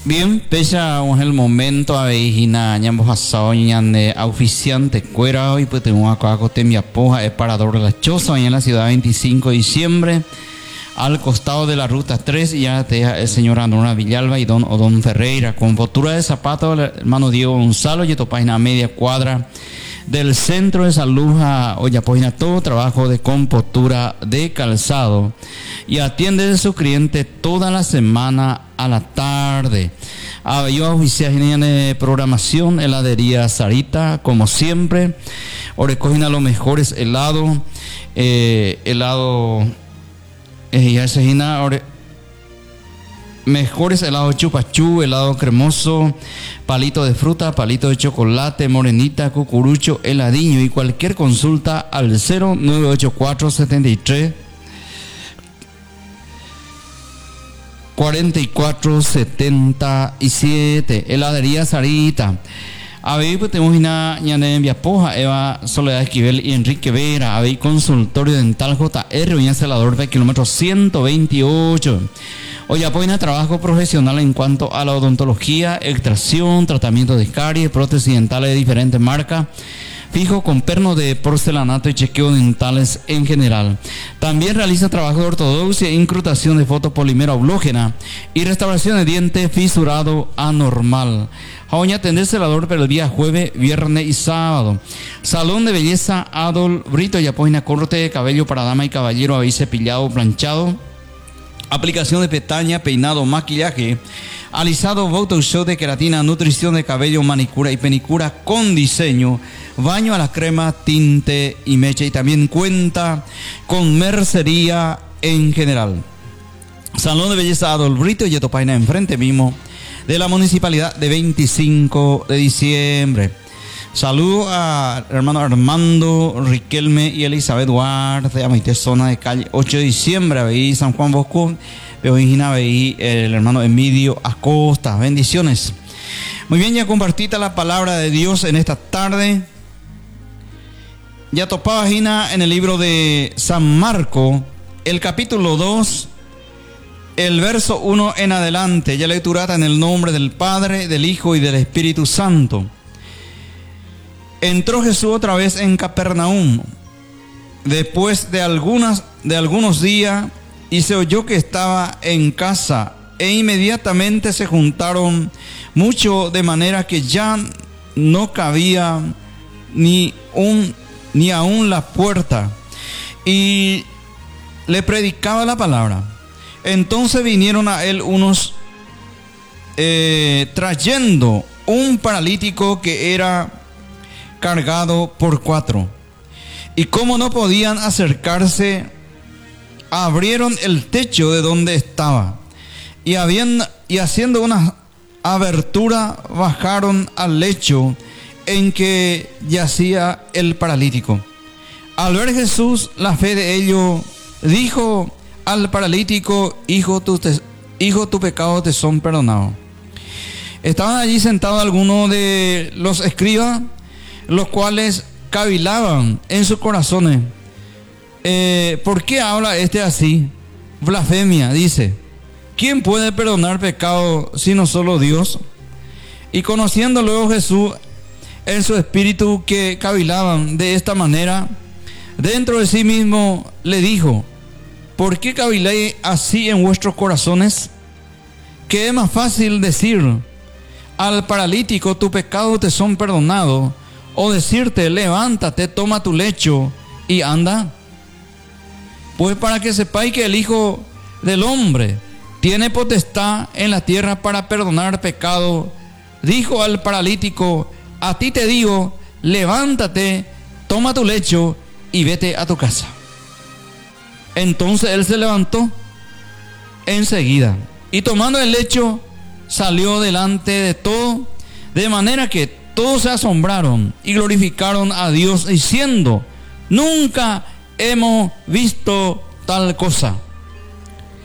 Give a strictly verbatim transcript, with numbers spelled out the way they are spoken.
Bien, pesa es el momento a veijina ñambos asao ñande oficiante cuera hoy pues tengo acá cote mi apoja es parador de la choza en la ciudad veinticinco de diciembre al costado de la ruta tres y ya te deja el señor Andona Villalba y don Odón Ferreira con postura de zapato el hermano Diego Gonzalo y tu página media cuadra del centro de salud a Oyapoina, todo trabajo de compostura de calzado y atiende a su cliente toda la semana a la tarde. Ah, yo oficial de programación, heladería Sarita, como siempre. Ahora cogen a los mejores helados, eh, helado, eh, ya se ahora mejores helados chupachú, helado cremoso, palito de fruta, palito de chocolate, morenita, cucurucho, heladiño y cualquier consulta al cero nueve ocho cuatro setenta y tres cuarenta y cuatro setenta y siete. Heladería Sarita. A ver, pues tenemos una ñane en Viapoja, Eva Soledad Esquivel y Enrique Vera. A ver, consultorio dental J R, un celador de kilómetro ciento veintiocho. Hoy apoya trabajo profesional en cuanto a la odontología, extracción, tratamiento de caries, prótesis dentales de diferentes marcas, fijo con perno de porcelanato y chequeo dentales en general. También realiza trabajo de ortodoncia, incrustación de fotopolimera oblógena y restauración de diente fisurado anormal. Jaoña atender celador para el día jueves, viernes y sábado. Salón de belleza Adol Brito y apoya corte de cabello para dama y caballero, habéis cepillado, planchado. Aplicación de pestaña, peinado, maquillaje, alisado, Photoshop de queratina, nutrición de cabello, manicura y penicura con diseño, baño a la crema, tinte y mecha. Y también cuenta con mercería en general. Salón de belleza Adol Brito y Etopaina, enfrente mismo de la municipalidad de veinticinco de diciembre. Saludo a hermano Armando Riquelme y Elizabeth Duarte, a zona de calle ocho de diciembre, ahí San Juan Bosco, veo ahí el hermano Emilio Acosta. Bendiciones. Muy bien, ya compartita la palabra de Dios en esta tarde. Ya topaba página en el libro de San Marco, el capítulo dos, el verso uno en adelante. Ya lecturata en el nombre del Padre, del Hijo y del Espíritu Santo. Entró Jesús otra vez en Capernaum, después de, algunas, de algunos días, y se oyó que estaba en casa, e inmediatamente se juntaron mucho, de manera que ya no cabía ni, un, ni aún la puerta, y le predicaba la palabra. Entonces vinieron a él unos eh, trayendo un paralítico que era cargado por cuatro, y como no podían acercarse, abrieron el techo de donde estaba, y, habían, y haciendo una abertura bajaron al lecho en que yacía el paralítico. Al ver Jesús la fe de ellos, dijo al paralítico: hijo, tu, te, hijo, tu pecado te son perdonados. Estaban allí sentados algunos de los escribas, los cuales cavilaban en sus corazones. Eh, ¿Por qué habla este así? Blasfemia, dice. ¿Quién puede perdonar pecado sino solo Dios? Y conociendo luego Jesús en su espíritu que cavilaban de esta manera, dentro de sí mismo le dijo: ¿por qué caviláis así en vuestros corazones? ¿Qué es más fácil decir al paralítico: tu pecado te son perdonados? O decirte: levántate, toma tu lecho y anda. Pues para que sepáis que el Hijo del Hombre tiene potestad en la tierra para perdonar pecado, dijo al paralítico: a ti te digo, levántate, toma tu lecho y vete a tu casa. Entonces él se levantó enseguida y tomando el lecho salió delante de todo, de manera que todos se asombraron y glorificaron a Dios diciendo: nunca hemos visto tal cosa.